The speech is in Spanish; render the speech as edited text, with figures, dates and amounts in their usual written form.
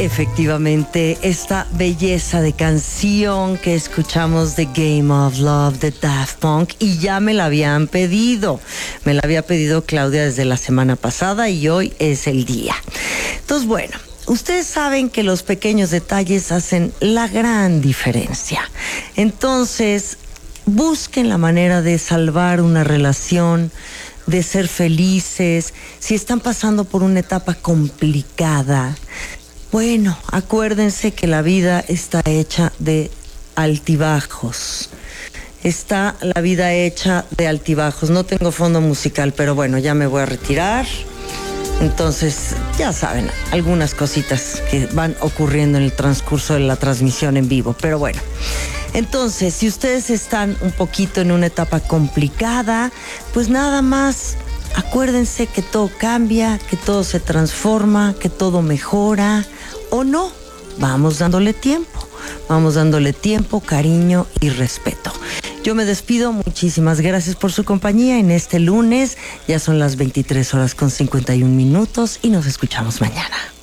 Efectivamente, esta belleza de canción que escuchamos de Game of Love de Daft Punk, y ya me la habían pedido. Me la había pedido Claudia desde la semana pasada y hoy es el día. Entonces, bueno, ustedes saben que los pequeños detalles hacen la gran diferencia. Entonces, busquen la manera de salvar una relación, de ser felices. Si están pasando por una etapa complicada, bueno, acuérdense que la vida está hecha de altibajos. Está la vida hecha de altibajos. No tengo fondo musical, pero bueno, ya me voy a retirar. Entonces, ya saben, algunas cositas que van ocurriendo en el transcurso de la transmisión en vivo. Pero bueno, entonces, si ustedes están un poquito en una etapa complicada, pues nada más acuérdense que todo cambia, que todo se transforma, que todo mejora, o no. Vamos dándole tiempo, cariño y respeto. Yo me despido, muchísimas gracias por su compañía en este lunes. Ya son las 23:51 y nos escuchamos mañana.